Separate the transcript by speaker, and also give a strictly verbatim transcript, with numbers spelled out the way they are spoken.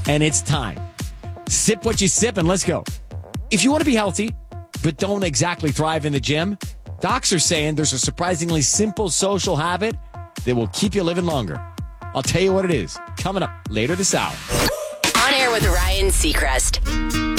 Speaker 1: and it's time. Sip what you sip and let's go. If you want to be healthy, but don't exactly thrive in the gym, docs are saying there's a surprisingly simple social habit that will keep you living longer. I'll tell you what it is coming up later this hour.
Speaker 2: On Air with Ryan Seacrest.